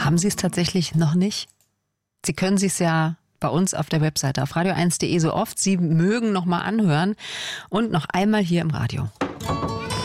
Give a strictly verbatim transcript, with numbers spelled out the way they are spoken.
haben Sie es tatsächlich noch nicht? Sie können sich es ja bei uns auf der Webseite auf radio eins punkt de so oft Sie mögen noch mal anhören und noch einmal hier im Radio.